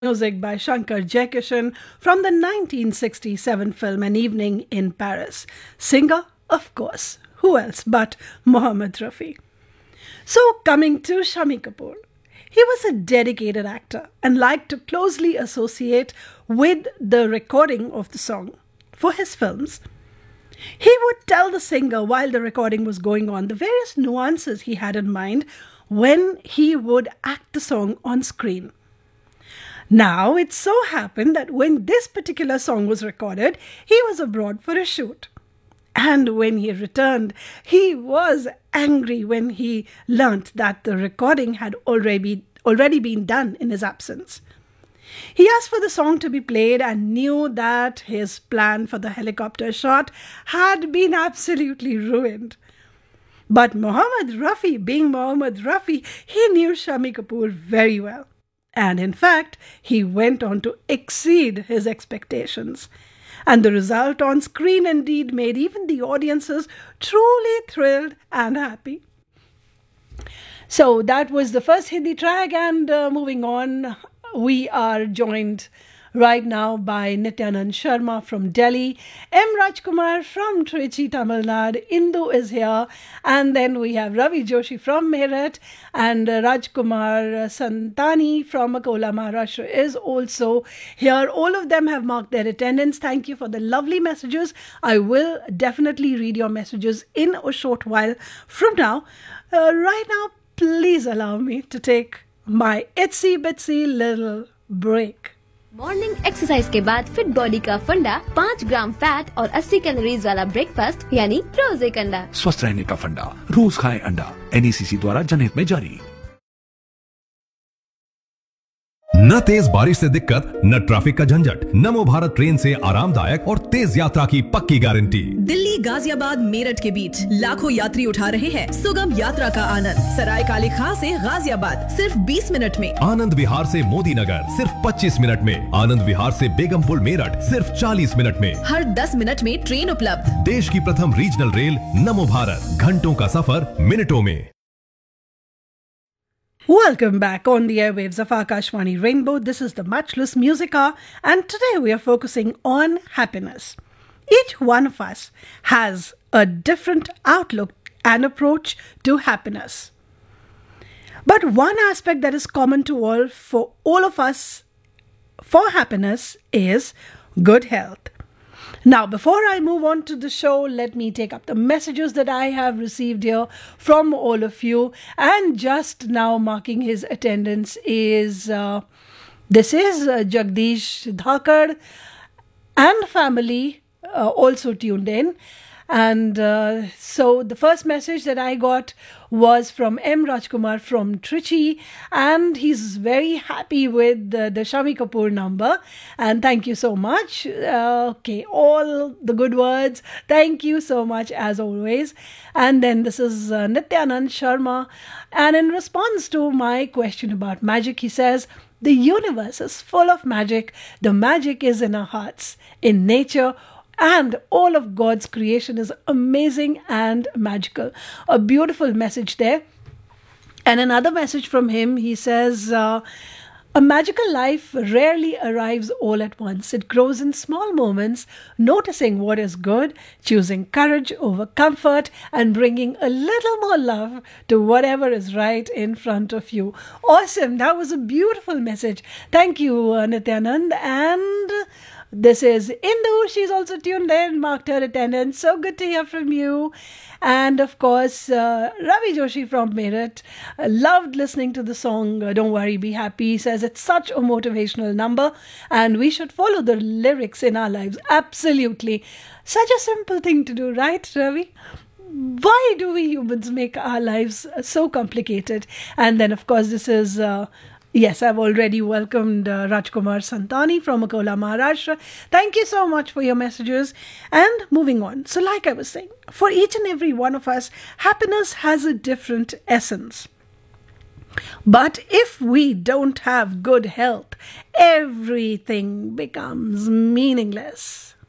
Music by Shankar Jaikishan from the 1967 film An Evening in Paris. Singer, of course, who else but Mohammed Rafi. So, coming to Shami Kapoor. He was a dedicated actor and liked to closely associate with the recording of the song for his films. He would tell the singer while the recording was going on the various nuances he had in mind when he would act the song on screen. Now, it so happened that when this particular song was recorded, he was abroad for a shoot. And when he returned, he was angry when he learnt that the recording had already been done in his absence. He asked for the song to be played and knew that his plan for the helicopter shot had been absolutely ruined. But Mohammed Rafi, being Mohammed Rafi, he knew Shami Kapoor very well. And in fact, he went on to exceed his expectations. And the result on screen indeed made even the audiences truly thrilled and happy. So that was the first Hindi track, and moving on, we are joined right now by Nityanand Sharma from Delhi, M. Rajkumar from Trichy, Tamil Nadu, Indu is here, and then we have Ravi Joshi from Meerut, and Rajkumar Santani from Akola, Maharashtra is also here. All of them have marked their attendance. Thank you for the lovely messages. I will definitely read your messages in a short while from now. Right now, please allow me to take my itsy bitsy little break. Morning exercise के बाद fit body का फंडा 5 ग्राम fat और 80 calories वाला breakfast यानी रोज एक अंडा। स्वस्थ रहने का फंडा, रोज खाएं अंडा। एनईसीसी द्वारा जनहित में जारी। न तेज बारिश से दिक्कत, न ट्रैफिक का झंझट। नमो भारत ट्रेन से आरामदायक और तेज यात्रा की पक्की गारंटी। दिल्ली गाजियाबाद मेरठ के बीच लाखों यात्री उठा रहे हैं सुगम यात्रा का आनंद। सराय काले खां से गाजियाबाद सिर्फ 20 मिनट में। आनंद विहार से मोदी नगर सिर्फ 25 मिनट में। आनंद विहार से बेगमपुर मेरठ सिर्फ 40 मिनट में। हर 10 मिनट में ट्रेन उपलब्ध। देश की प्रथम रीजनल रेल नमो भारत, घंटों का सफर मिनटों में। Welcome back on the airwaves of Akashvani Rainbow. This is the Matchless Music Hour, and today we are focusing on happiness. Each one of us has a different outlook and approach to happiness. But one aspect that is common to all of us for happiness is good health. Now, before I move on to the show, let me take up the messages that I have received here from all of you. And just now marking his attendance is, this is Jagdish Dhakar and family also tuned in. And so the first message that I got was from M. Rajkumar from Trichy, and he's very happy with the Shami Kapoor number. And thank you so much. Okay, all the good words. Thank you so much as always. And then this is Nityanand Sharma. And in response to my question about magic, he says, the universe is full of magic. The magic is in our hearts, in nature, and all of God's creation is amazing and magical. A beautiful message there. And another message from him, he says, a magical life rarely arrives all at once. It grows in small moments, noticing what is good, choosing courage over comfort, and bringing a little more love to whatever is right in front of you. Awesome. That was a beautiful message. Thank you, Nityanand. And this is Indu. She's also tuned in, marked her attendance. So good to hear from you. And of course, Ravi Joshi from Meerut loved listening to the song Don't Worry, Be Happy. He says it's such a motivational number and we should follow the lyrics in our lives. Absolutely. Such a simple thing to do, right, Ravi? Why do we humans make our lives so complicated? And then, of course, this is... Yes, I've already welcomed Rajkumar Santani from Akola, Maharashtra. Thank you so much for your messages. And moving on. So like I was saying, for each and every one of us, happiness has a different essence. But if we don't have good health, everything becomes meaningless.